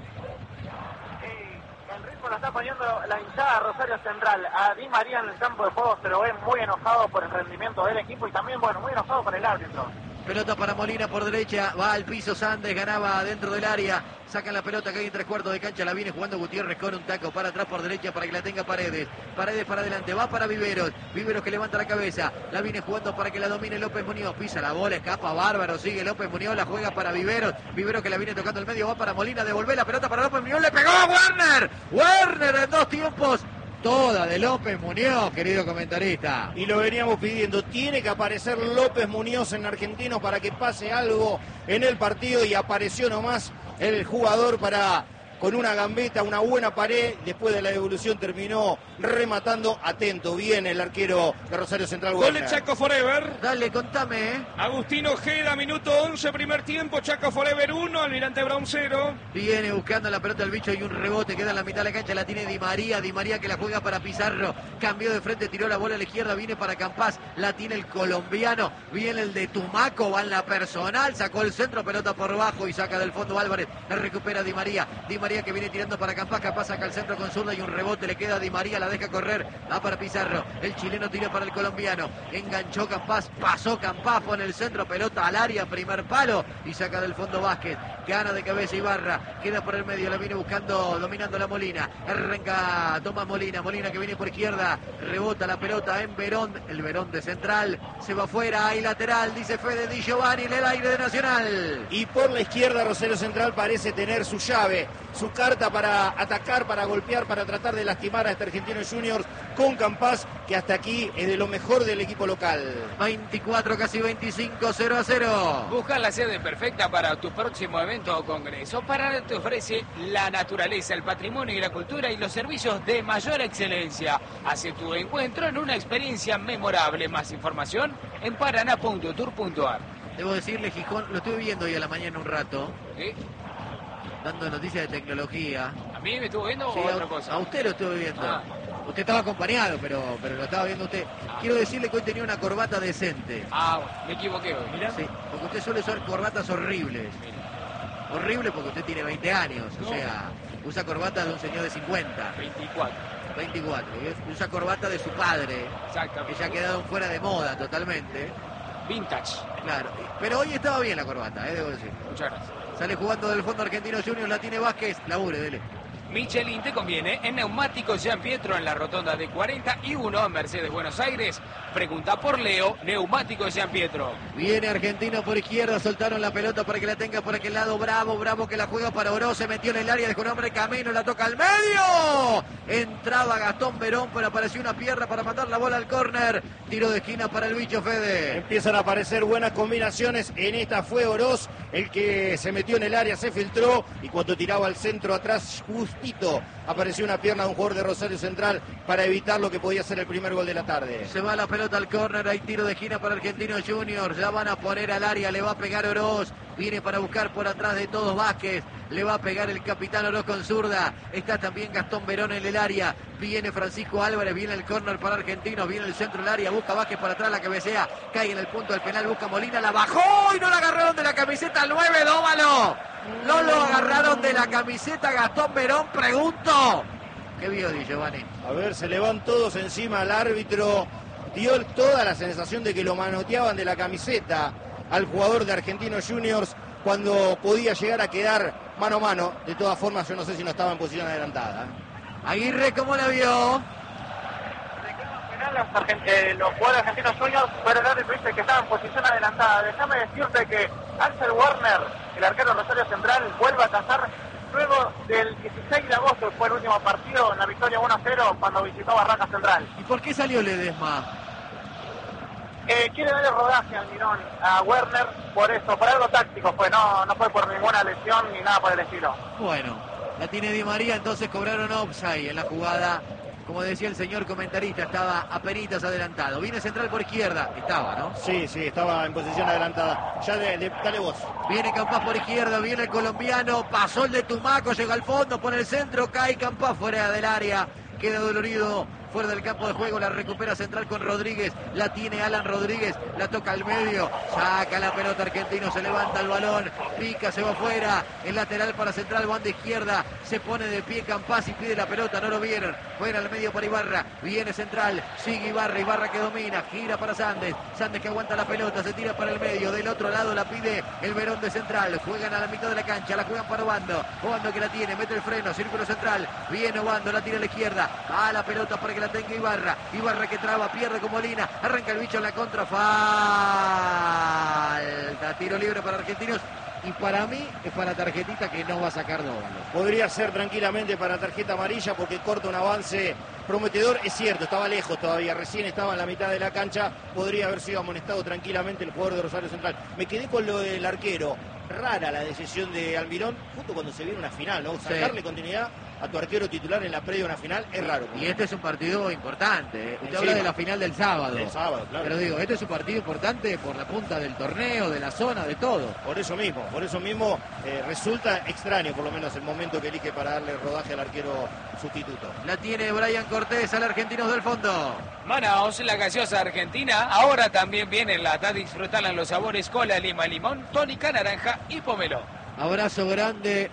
El ritmo lo está poniendo la hinchada Rosario Central. A Di María en el campo de juego se lo ve muy enojado por el rendimiento del equipo y también, bueno, muy enojado por el árbitro. Pelota para Molina por derecha, va al piso Sandes, ganaba dentro del área. Sacan la pelota que hay en tres cuartos de cancha, la viene jugando Gutiérrez con un taco para atrás por derecha para que la tenga Paredes. Paredes para adelante, va para Viveros. Viveros que levanta la cabeza, la viene jugando para que la domine López Muñoz. Pisa la bola, escapa bárbaro, sigue López Muñoz, la juega para Viveros. Viveros que la viene tocando el medio, va para Molina, devolver la pelota para López Muñoz, le pegó a Werner. Werner en dos tiempos. Toda de López Muñoz, querido comentarista. Y lo veníamos pidiendo, tiene que aparecer López Muñoz en Argentino para que pase algo en el partido, y apareció nomás el jugador para, con una gambeta, una buena pared, después de la devolución terminó rematando. Atento, bien el arquero de Rosario Central. Gol de Chaco Forever. Dale, contame, ¿eh? Agustín Ojeda, minuto once, primer tiempo, Chaco Forever uno, Almirante Brown cero. Viene buscando la pelota el bicho y un rebote, queda en la mitad de la cancha, la tiene Di María, Di María que la juega para Pizarro, cambió de frente, tiró la bola a la izquierda, viene para Campás, la tiene el colombiano, viene el de Tumaco, va en la personal, sacó el centro, pelota por bajo y saca del fondo Álvarez, la recupera Di María, Di María que viene tirando para Campás, Campás saca el centro con zurda y un rebote, le queda a Di María, la deja correr, va para Pizarro, el chileno tiró para el colombiano, enganchó Campás, pasó Campás, pone el centro, pelota al área, primer palo y saca del fondo Vázquez, gana de cabeza Ibarra, queda por el medio, la viene buscando, dominando la Molina, arranca, toma Molina, Molina que viene por izquierda, rebota la pelota en Verón, el Verón de central, se va afuera, hay lateral, dice Fede Di Giovanni, en el aire de Nacional. Y por la izquierda Rosario Central parece tener su llave, su carta para atacar, para golpear, para tratar de lastimar a este Argentinos Juniors, con Campás, que hasta aquí es de lo mejor del equipo local. veinticuatro, casi veinticinco, cero a cero. Busca la sede perfecta para tu próximo evento o congreso. Paraná te ofrece la naturaleza, el patrimonio y la cultura y los servicios de mayor excelencia. Hace tu encuentro en una experiencia memorable. Más información en paraná punto tour punto ar. Debo decirle, Gijón, lo estuve viendo hoy a la mañana un rato, ¿Sí? dando noticias de tecnología. ¿A mí me estuvo viendo Sí, o a, otra cosa? a usted lo estuve viendo. Ah. Usted estaba acompañado, pero, pero lo estaba viendo usted. Quiero decirle que hoy tenía una corbata decente. Ah, me equivoqué hoy. Mirá. Sí, porque usted suele usar corbatas horribles. Horrible porque usted tiene veinte años, o No. sea, usa corbata de un señor de cincuenta, veinticuatro. veinticuatro. Y usa corbata de su padre, Exactamente. que ya ha quedado fuera de moda totalmente. Vintage. Claro, pero hoy estaba bien la corbata, eh, debo decir. Muchas gracias. Sale jugando del fondo Argentino Juniors, la tiene Vázquez, labure, dele. Michelin te conviene en Neumáticos Jean Pietro en la rotonda de cuarenta y uno, Mercedes Buenos Aires. Pregunta por Leo, Neumáticos Jean Pietro. Viene Argentino por izquierda, soltaron la pelota para que la tenga por aquel lado. Bravo, Bravo que la juega para Oroz, se metió en el área, dejó un hombre camino, la toca al medio. Entraba Gastón Verón, pero apareció una pierna para mandar la bola al córner. Tiro de esquina para el bicho Fede. Empiezan a aparecer buenas combinaciones. En esta fue Oroz el que se metió en el área, se filtró y cuando tiraba al centro atrás justito apareció una pierna de un jugador de Rosario Central para evitar lo que podía ser el primer gol de la tarde. Se va la pelota al córner, hay tiro de esquina para Argentinos Juniors, ya van a poner al área, le va a pegar Oroz, viene para buscar por atrás de todos Vázquez, le va a pegar el capitán Oroz con zurda, está también Gastón Verón en el área, viene Francisco Álvarez, viene el córner para Argentinos, viene el centro del área, busca Vázquez por atrás, la cabecea, cae en el punto del penal, busca Molina, la bajó y no la agarraron de la camiseta al nueve, Dóvalo, no lo agarraron de la camiseta Gastón Verón, pregunto. ¿Qué vio Di Giovanni? A ver, se le van todos encima al árbitro. Dio toda la sensación de que lo manoteaban de la camiseta al jugador de Argentinos Juniors cuando podía llegar a quedar mano a mano. De todas formas, yo no sé si no estaba en posición adelantada. Aguirre, ¿cómo la vio? Los, argent- eh, los jugadores argentinos juniors fueron el árbitro dice que estaban en posición adelantada. Déjame decirte que Axel Werner, el arquero de Rosario Central, vuelve a cazar luego del dieciséis de agosto, fue el último partido en la victoria uno a cero cuando visitó Barraca Central. ¿Y por qué salió Ledesma? Eh, quiere darle rodaje al Mirón a Werner por eso, por algo táctico, fue, no, no fue por ninguna lesión ni nada por el estilo. Bueno, la tiene Di María, entonces cobraron offside en la jugada. Como decía el señor comentarista, estaba apenitas adelantado. Viene central por izquierda, estaba, ¿no? Sí, sí, estaba en posición adelantada. Ya de, de- dale vos. Viene Campás por izquierda, viene el colombiano, pasó el de Tumaco, llega al fondo, pone el centro, cae Campás fuera del área. Queda dolorido fuera del campo de juego, la recupera Central con Rodríguez, la tiene Alan Rodríguez, la toca al medio, saca la pelota Argentino, se levanta el balón, pica, se va afuera, el lateral para Central, banda izquierda, se pone de pie Campazzi, pide la pelota, no lo vieron, fuera al medio para Ibarra, viene Central, sigue Ibarra, Ibarra que domina, gira para Sandes, Sandes que aguanta la pelota, se tira para el medio, del otro lado la pide el Verón de Central, juegan a la mitad de la cancha, la juegan para Obando, Obando que la tiene, mete el freno, círculo central, viene Obando, la tira a la izquierda, a la pelota para que la tenga Ibarra, Ibarra que traba, pierde con Molina, arranca el bicho en la contra, falta, tiro libre para Argentinos. Y para mí es para tarjetita que no va a sacar Dóvalo. Podría ser tranquilamente para tarjeta amarilla porque corta un avance prometedor. Es cierto, estaba lejos todavía, recién estaba en la mitad de la cancha. Podría haber sido amonestado tranquilamente el jugador de Rosario Central. Me quedé con lo del arquero. Rara la decisión de Almirón, justo cuando se viene una final, ¿no? Sacarle sí. continuidad a tu arquero titular en la previa de una final es raro. Y este es un partido importante. ¿eh? Usted Encima. habla de la final del sábado. Del sábado, claro. Pero digo, este es un partido importante por la punta del torneo, de la zona, de todo. Por eso mismo, por eso mismo eh, resulta extraño, por lo menos el momento que elige para darle rodaje al arquero sustituto. La tiene Brian Cortés al Argentinos del Fondo. Manaos, la gaseosa argentina. Ahora también viene la a disfrutarla en los sabores cola, lima, limón, tónica, naranja y pomelo. Abrazo grande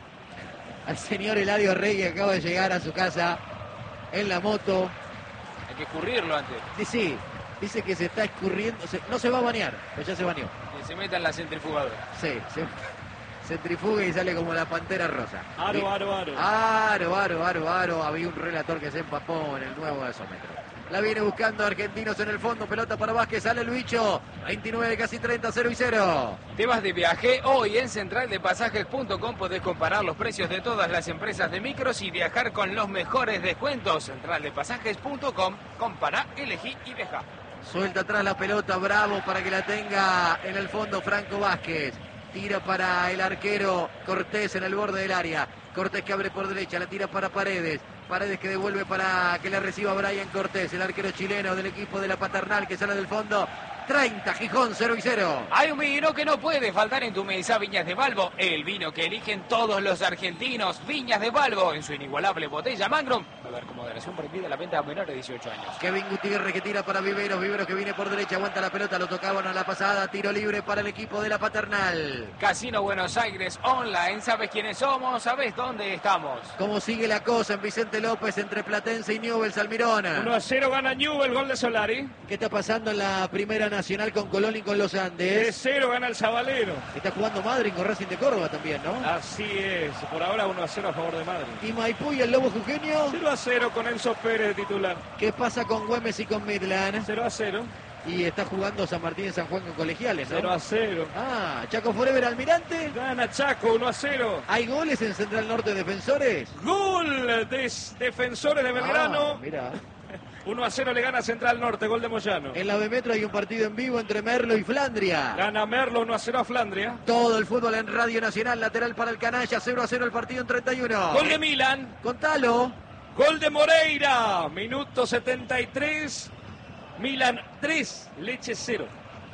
al señor Eladio Rey que acaba de llegar a su casa en la moto. Hay que escurrirlo antes. Sí, sí, dice que se está escurriendo, se, no se va a bañar, pero ya se bañó. Que se meta en la centrifugadora. Sí, se centrifuga y sale como la pantera rosa. Aro, aro, aro. Aro, aro, aro, aro. Había un relator que se empapó en el nuevo gasómetro. La viene buscando Argentinos en el fondo, pelota para Vázquez, sale el bicho, veintinueve, casi treinta, cero y cero. Te vas de viaje, hoy en central de pasajes punto com podés comparar los precios de todas las empresas de micros y viajar con los mejores descuentos. central de pasajes punto com, compará, elegí y viaja. Suelta atrás la pelota, Bravo para que la tenga en el fondo Franco Vázquez. Tira para el arquero Cortés en el borde del área. Cortés que abre por derecha, la tira para Paredes. Paredes que devuelve para que la reciba Brian Cortés, el arquero chileno del equipo de la Paternal que sale del fondo. treinta, Gijón, cero y cero. Hay un vino que no puede faltar en tu mesa, Viñas de Balbo. El vino que eligen todos los argentinos. Viñas de Balbo, en su inigualable botella Magnum. Beber con moderación, prohibida la venta a menores de dieciocho años. Kevin Gutiérrez que tira para Viveros. Viveros que viene por derecha, aguanta la pelota, lo tocaban a la pasada. Tiro libre para el equipo de la Paternal. Casino Buenos Aires Online. ¿Sabes quiénes somos? ¿Sabes dónde estamos? ¿Cómo sigue la cosa en Vicente López entre Platense y Newell's Almirón? uno a cero gana Newell's, gol de Solari. ¿Qué está pasando en la primera nacional con Colón y con los Andes? tres cero gana el Zabalero. Está jugando Madrid con Racing de Córdoba también, ¿no? Así es, por ahora uno a cero a favor de Madrid. ¿Y Maipú y el Lobo Jujeño? cero a cero con Enzo Pérez de titular. ¿Qué pasa con Güemes y con Midland? cero a cero. Y está jugando San Martín y San Juan con Colegiales, ¿no? cero a cero. Ah, Chaco Forever Almirante. Gana Chaco uno a cero. ¿Hay goles en Central Norte Defensores? Gol de Defensores de Belgrano. Ah, mira. uno a cero le gana Central Norte, gol de Moyano. En la B Metro hay un partido en vivo entre Merlo y Flandria. Gana Merlo uno a cero a Flandria. Todo el fútbol en Radio Nacional, lateral para el Canalla, cero a cero el partido en treinta y uno. Gol de Milan. Contalo. Gol de Moreira, minuto setenta y tres. Milan tres, Leche cero.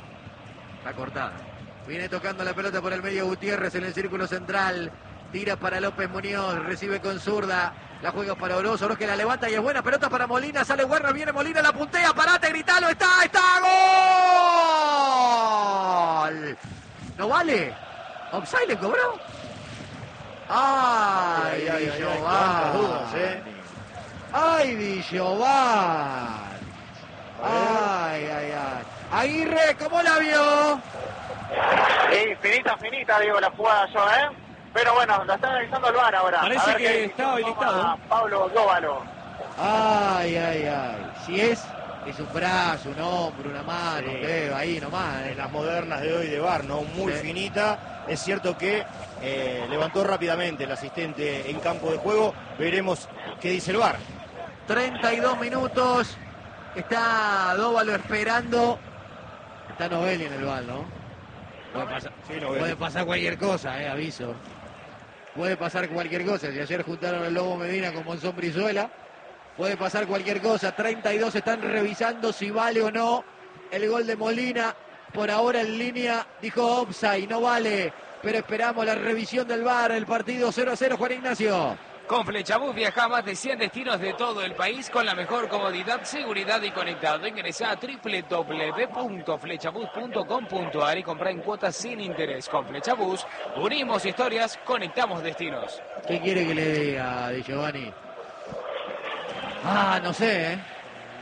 Está cortada. Viene tocando la pelota por el medio Gutiérrez en el círculo central. Tira para López Muñoz, recibe con zurda. La juega para Oroz, Oroz que la levanta y es buena pelota para Molina. Sale Werner, viene Molina, la puntea, parate, gritalo, está, está, gol. ¿No vale? ¿Offside le cobró? Ay, ay, ay, cuántas dudas, ¿eh? Ay, Di Giovanni. Ay, ay, ay. Aguirre, ¿cómo la vio? Sí, finita, finita, digo, la jugada yo, ¿eh? Pero bueno, la está analizando el V A R ahora. Parece que está habilitado. Pablo Dóvalo. Ay, ay, ay. Si es, es un brazo, un hombro, una mano, Sí. un dedo, ahí nomás. En las modernas de hoy de V A R, ¿no? Muy Sí. finita. Es cierto que eh, levantó rápidamente el asistente en campo de juego. Veremos qué dice el V A R. treinta y dos minutos. Está Dóvalo esperando. Está Novelli en el bal, ¿no? Puede pasar, Sí, Novelli. puede pasar cualquier cosa, eh, aviso. Puede pasar cualquier cosa. Si ayer juntaron el Lobo Medina con Monzón Brizuela, puede pasar cualquier cosa. treinta y dos están revisando si vale o no el gol de Molina. Por ahora en línea dijo offside, no vale. Pero esperamos la revisión del V A R. El partido cero a cero, Juan Ignacio. Con Flechabús viaja a más de cien destinos de todo el país con la mejor comodidad, seguridad y conectado. Ingresa a doble u doble u doble u punto flechabús punto com punto a r y compra en cuotas sin interés. Con Flechabús unimos historias, conectamos destinos. ¿Qué quiere que le diga, Di Giovanni? Ah, no sé, ¿eh?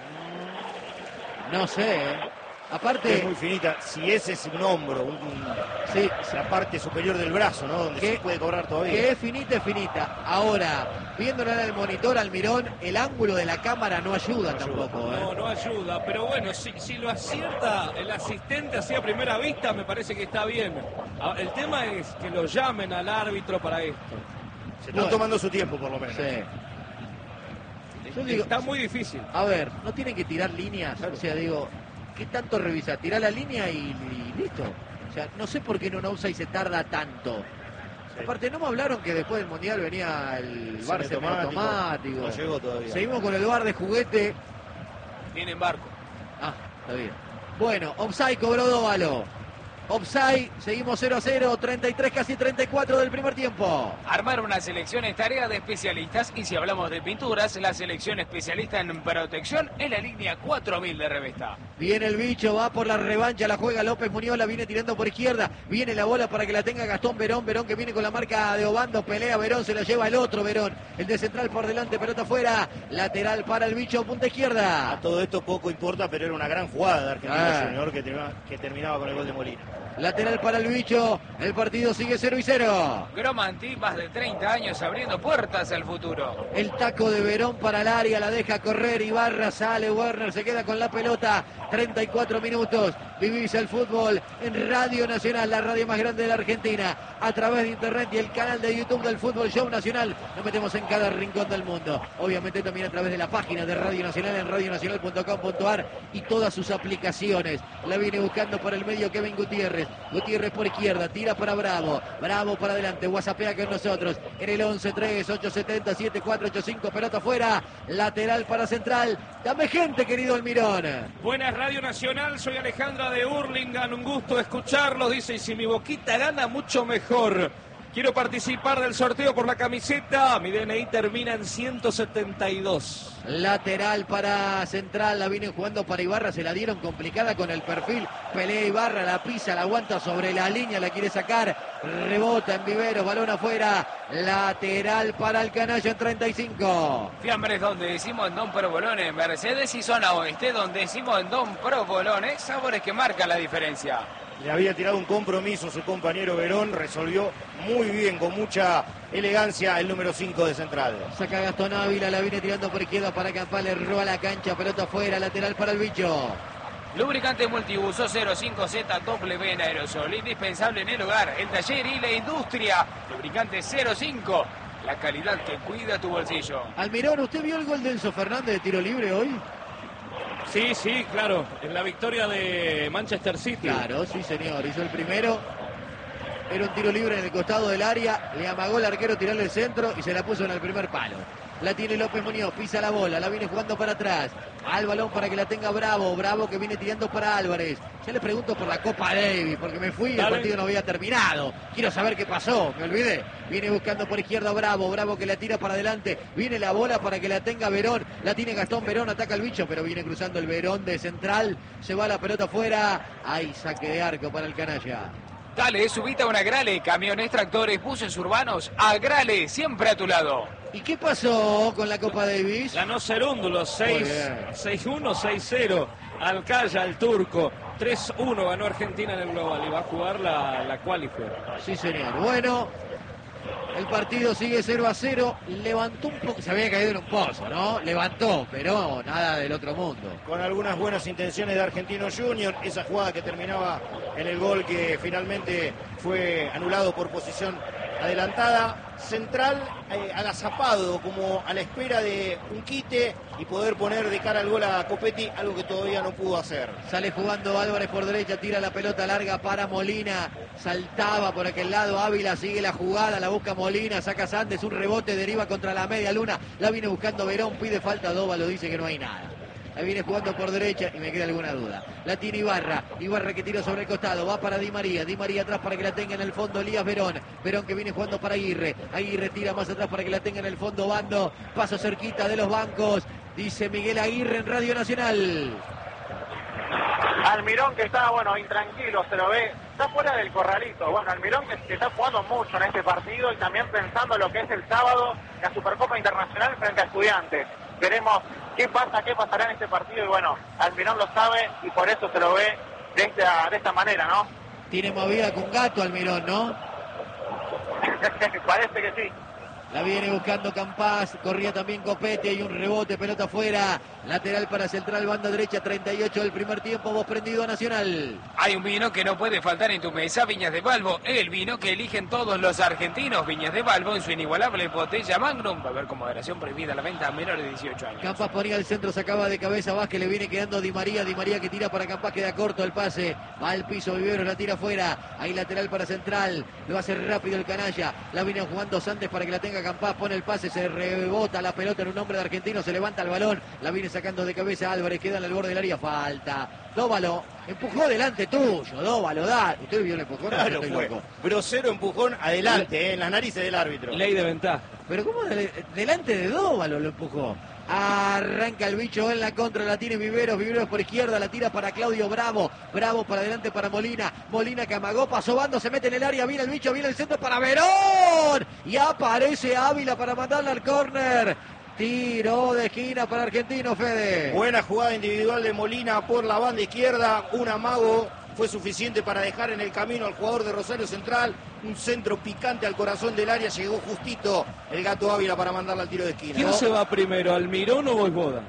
No sé, ¿eh? Aparte... Es muy finita. Si ese es un hombro, un, un, sí, la parte superior del brazo, ¿no? Donde que, se puede cobrar todavía. Que es finita, es finita. Ahora, viéndola en el monitor al Mirón, el ángulo de la cámara no ayuda no tampoco. Ayuda. ¿eh? No, no ayuda. Pero bueno, si, si lo acierta el asistente así a primera vista, me parece que está bien. El tema es que lo llamen al árbitro para esto. Se están bueno, tomando su tiempo, por lo menos. Sí. Yo digo, está muy difícil. A ver, no tienen que tirar líneas. Claro. O sea, digo, ¿qué tanto revisa? Tirar la línea y, y listo. O sea, no sé por qué en un offside se tarda tanto. Sí. Aparte, no me hablaron que después del Mundial venía el V A R semiautomático. automático. No llegó todavía. Seguimos con el V A R de juguete. Viene en barco. Ah, está bien. Bueno, offside cobró Dóvalo. Offside, seguimos cero a cero, treinta y tres, casi treinta y cuatro del primer tiempo. Armar una selección es tarea de especialistas y si hablamos de pinturas, la selección especialista en protección es la línea cuatro mil de Revesta. Viene el bicho, va por la revancha, la juega López Muñoz, la viene tirando por izquierda, viene la bola para que la tenga Gastón Verón, Verón que viene con la marca de Obando, pelea Verón, se la lleva el otro Verón, el de central por delante, pelota afuera, lateral para el bicho, punta izquierda. A todo esto poco importa, pero era una gran jugada de Argentino ah. Junior que, termina, que terminaba con el gol de Molina. Lateral para el bicho, el partido sigue cero y cero. Gromanti, más de treinta años abriendo puertas al futuro. El taco de Verón para el área, la deja correr Ibarra, sale Werner, se queda con la pelota, treinta y cuatro minutos, vivís el fútbol en Radio Nacional, la radio más grande de la Argentina, a través de internet y el canal de YouTube del Fútbol Show Nacional, nos metemos en cada rincón del mundo, obviamente también a través de la página de Radio Nacional en radio nacional punto com punto a r y todas sus aplicaciones, la viene buscando por el medio Kevin Gutiérrez, Gutiérrez por izquierda, tira para Bravo, Bravo para adelante, whatsappea con nosotros en el once tres ocho siete cero siete cuatro ocho cinco, pelota afuera, lateral para Central, dame gente querido Almirón. Buenas Radio Nacional, soy Alejandra de Hurlingham, un gusto escucharlos, dice, y si mi Boquita gana mucho mejor. Quiero participar del sorteo por la camiseta, mi D N I termina en ciento setenta y dos. Lateral para Central, la vienen jugando para Ibarra, se la dieron complicada con el perfil, pelea Ibarra, la pisa, la aguanta sobre la línea, la quiere sacar, rebota en Viveros, balón afuera, lateral para el canalla en treinta y cinco. Fiambres donde decimos en Don Provolone, Mercedes y zona oeste donde decimos en Don Provolone, sabores que marcan la diferencia. Le había tirado un compromiso su compañero Verón, resolvió muy bien, con mucha elegancia, el número cinco de Central. Saca Gastón Ávila, la viene tirando por izquierda para Campal, erró a la cancha, pelota afuera, lateral para el bicho. Lubricante multiuso cero cinco Z W en aerosol, indispensable en el hogar, el taller y la industria. Lubricante cero cinco, la calidad que cuida tu bolsillo. Almirón, ¿usted vio el gol de Enzo Fernández de tiro libre hoy? Sí, sí, claro, en la victoria de Manchester City. Claro, sí señor, hizo el primero. Era un tiro libre en el costado del área, le amagó el arquero tirarle el centro y se la puso en el primer palo. La tiene López Muñoz, pisa la bola, la viene jugando para atrás. Al balón para que la tenga Bravo, Bravo que viene tirando para Álvarez. Ya le pregunto por la Copa Davis, porque me fui y el partido no había terminado. Quiero saber qué pasó, me olvidé. Viene buscando por izquierda Bravo, Bravo que la tira para adelante. Viene la bola para que la tenga Verón. La tiene Gastón Verón, ataca el bicho, pero viene cruzando el Verón de Central. Se va la pelota afuera. Hay saque de arco para el canalla. Dale, subite a una Grale, camiones, tractores, buses urbanos, a Grale, siempre a tu lado. ¿Y qué pasó con la Copa Davis? Ganó Cerúndulo, seis uno, seis cero. Alcaya, el turco. tres uno ganó Argentina en el global y va a jugar la, la qualifier. Sí, señor. Bueno, el partido sigue cero a cero. Levantó un poco, se había caído en un pozo, ¿no? Levantó, pero nada del otro mundo. Con algunas buenas intenciones de Argentino Junior, esa jugada que terminaba en el gol que finalmente fue anulado por posición adelantada. Central eh, agazapado, como a la espera de un quite y poder poner de cara al gol a Copetti, algo que todavía no pudo hacer. Sale jugando Álvarez por derecha, tira la pelota larga para Molina, saltaba por aquel lado Ávila, sigue la jugada, la busca Molina, saca Sandes, un rebote, deriva contra la media luna, la viene buscando Verón, pide falta, Dóvalo dice que no hay nada. Ahí viene jugando por derecha y me queda alguna duda. La tiene Ibarra. Ibarra que tira sobre el costado. Va para Di María. Di María atrás para que la tenga en el fondo Elías Verón. Verón que viene jugando para Aguirre. Aguirre tira más atrás para que la tenga en el fondo Bando. Paso cerquita de los bancos. Dice Miguel Aguirre en Radio Nacional. Almirón que está, bueno, intranquilo, se lo ve, está fuera del corralito. Bueno, Almirón que, que está jugando mucho en este partido y también pensando lo que es el sábado, la Supercopa Internacional frente a Estudiantes. Veremos qué pasa, qué pasará en este partido y bueno, Almirón lo sabe y por eso se lo ve de esta, de esta manera, ¿no? Tiene movida con Gato Almirón, ¿no? Parece que sí. La viene buscando Campás, corría también Copete, hay un rebote, pelota afuera, lateral para Central, banda derecha, treinta y ocho del primer tiempo, vos prendido a Nacional. Hay un vino que no puede faltar en tu mesa, Viñas de Balbo, el vino que eligen todos los argentinos, Viñas de Balbo en su inigualable botella Magnum, va a haber con moderación prohibida la venta a menores de dieciocho años. Campás ponía el centro, sacaba de cabeza Vázquez, le viene quedando Di María, Di María que tira para Campás, queda corto el pase, va al piso, Viveros la tira afuera, ahí lateral para Central, lo hace rápido el canalla, la viene jugando Santos para que la tenga Campás, pone el pase, se rebota la pelota en un hombre de argentino, se levanta el balón, la viene sacando de cabeza Álvarez, queda en el borde del área, falta. Dóvalo, empujó delante tuyo, Dóvalo, da. ¿Usted vio el empujón? Claro, fue. Grosero empujón adelante, eh, en las narices del árbitro. Ley de ventaja. Pero ¿cómo de, delante de Dóvalo lo empujó? Arranca el bicho en la contra, la tiene Viveros, Viveros por izquierda, la tira para Claudio Bravo, Bravo para adelante para Molina, Molina que amagó, pasó Bando, se mete en el área, viene el bicho, viene el centro para Verón, y aparece Ávila para mandarla al córner, tiro de esquina para Argentino, Fede. Buena jugada individual de Molina por la banda izquierda, un amago fue suficiente para dejar en el camino al jugador de Rosario Central, un centro picante al corazón del área, llegó justito el Gato Ávila para mandarla al tiro de esquina. ¿Quién se va primero, Almirón o Vojvoda?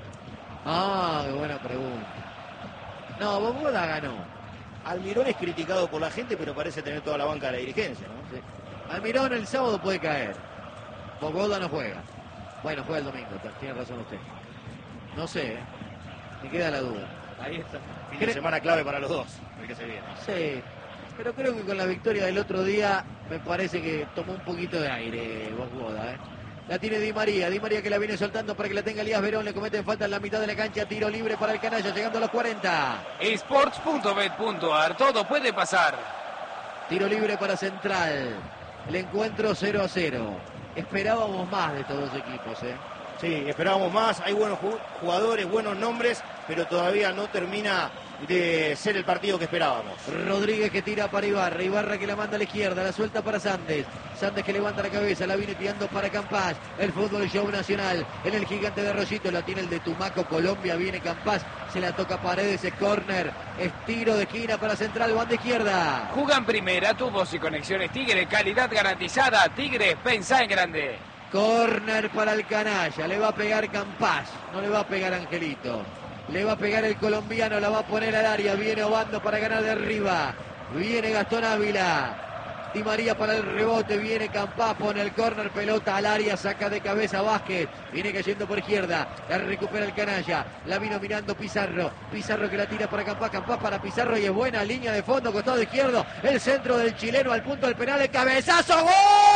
Ah, qué buena pregunta. No, Vojvoda ganó. Almirón es criticado por la gente, pero parece tener toda la banca de la dirigencia, ¿no? Sí. Almirón el sábado puede caer. Vojvoda no juega. Bueno, juega el domingo, tiene razón usted. No sé, ¿eh? Me queda la duda. Ahí está. Fin de semana clave para los dos, el que se viene. Sí, pero creo que con la victoria del otro día me parece que tomó un poquito de aire Vojvoda, ¿eh? La tiene Di María, Di María que la viene soltando para que la tenga Elías Verón, le cometen falta en la mitad de la cancha, tiro libre para el canalla, llegando a los cuarenta. Sports punto bet punto ar, todo puede pasar. Tiro libre para Central, el encuentro cero a cero. Esperábamos más de estos dos equipos, ¿eh? Sí, esperábamos más, hay buenos jugadores, buenos nombres, pero todavía no termina de ser el partido que esperábamos. Rodríguez que tira para Ibarra, Ibarra que la manda a la izquierda, la suelta para Sandes, Sandes que levanta la cabeza, la viene tirando para Campás, el fútbol show nacional, en el gigante de Rosito, la tiene el de Tumaco, Colombia, viene Campás, se la toca Paredes, es córner, es tiro de esquina para Central, banda izquierda. Jugan primera, tubos y conexiones Tigre, calidad garantizada, Tigre, pensá en grande. Córner para el canalla, le va a pegar Campás, no le va a pegar Angelito. Le va a pegar el colombiano, la va a poner al área, viene Obando para ganar de arriba. Viene Gastón Ávila. Di María para el rebote, viene Campás, pone el córner, pelota al área, saca de cabeza Vázquez. Viene cayendo por izquierda, la recupera el canalla. La vino mirando Pizarro. Pizarro que la tira para Campás, Campás para Pizarro y es buena línea de fondo, costado izquierdo. El centro del chileno al punto del penal, el cabezazo, ¡gol!